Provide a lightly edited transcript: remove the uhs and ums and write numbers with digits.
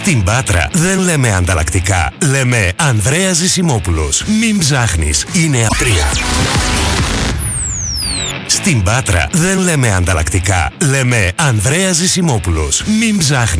Στην Πάτρα δεν λέμε ανταλλακτικά. Λέμε Ανδρέας Ζησιμόπουλος. Μην ψάχνεις, είναι απτρία. Στην Πάτρα δεν λέμε ανταλλακτικά. Λέμε Ανδρέας Ζησιμόπουλος. Μην ψάχνεις.